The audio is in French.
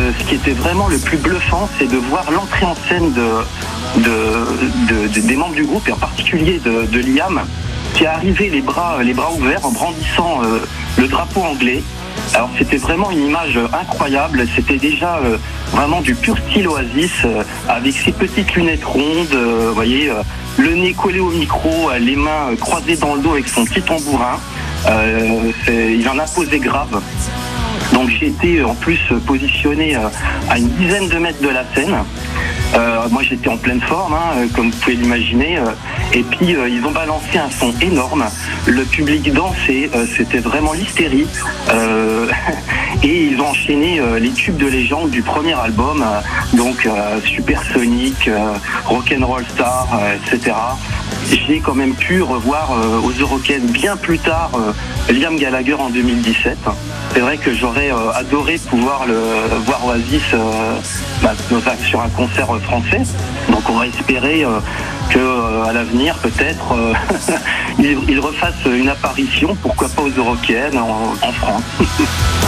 ce qui était vraiment le plus bluffant, c'est de voir l'entrée en scène des membres du groupe, et en particulier de Liam, qui est arrivé les bras ouverts en brandissant le drapeau anglais. Alors c'était vraiment une image incroyable, c'était déjà vraiment du pur style Oasis, avec ses petites lunettes rondes, vous voyez, le nez collé au micro, les mains croisées dans le dos avec son petit tambourin. Il en a posé grave. Donc j'ai été en plus positionné à une dizaine de mètres de la scène. Moi j'étais en pleine forme, comme vous pouvez l'imaginer, et puis ils ont balancé un son énorme, le public dansait, c'était vraiment l'hystérie, et ils ont enchaîné les tubes de légende du premier album, donc Supersonic, Rock'n'Roll Star, etc. J'ai quand même pu revoir aux Eurocaines bien plus tard Liam Gallagher en 2017. C'est vrai que j'aurais adoré pouvoir voir Oasis sur un concert français. Donc on va espérer qu'à l'avenir peut-être il refasse une apparition, pourquoi pas aux Eurocaines en France.